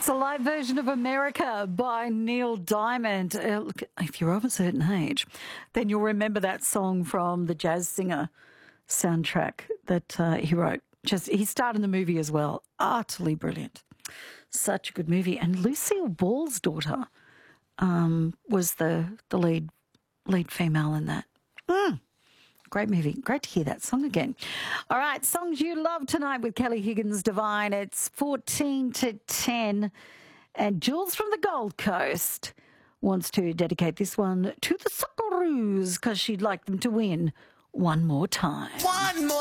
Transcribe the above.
It's a live version of America by Neil Diamond. Look, if you're of a certain age, then you'll remember that song from the Jazz Singer soundtrack that he wrote. He starred in the movie as well. Utterly brilliant. Such a good movie. And Lucille Ball's daughter was the lead female in that. Great movie. Great to hear that song again. All right, songs you love tonight with Kelly Higgins Divine. It's 14 to 10. And Jules from the Gold Coast wants to dedicate this one to the Socceroos because she'd like them to win one more time. One more.